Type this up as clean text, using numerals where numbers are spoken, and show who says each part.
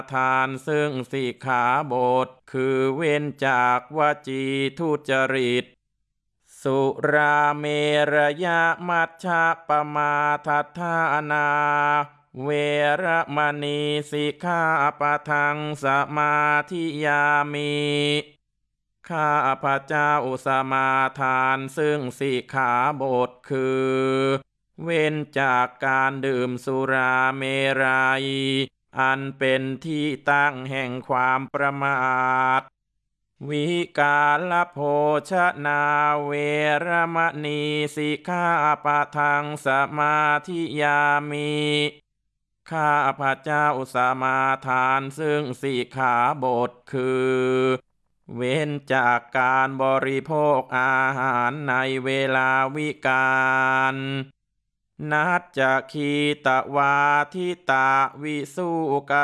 Speaker 1: ทานซึ่งสิกขาบทคือเว้นจากวจีทุจริตสุราเมรยะมัชฌะปมาทัฏฐานาเวระมณีสิกขาปะทังสมาธิยามิข้าพระเจ้าสมาทานซึ่งสิกขาบทคือเว้นจากการดื่มสุราเมรัยอันเป็นที่ตั้งแห่งความประมาทวิกาลโภชนาเวรมณีสิกขาปะทังสมาธิยามิข้าพระเจ้าสมาทานซึ่งสิกขาบทคือเว้นจากการบริโภคอาหารในเวลาวิกาลนัจจคีตวาทิตาวิสุก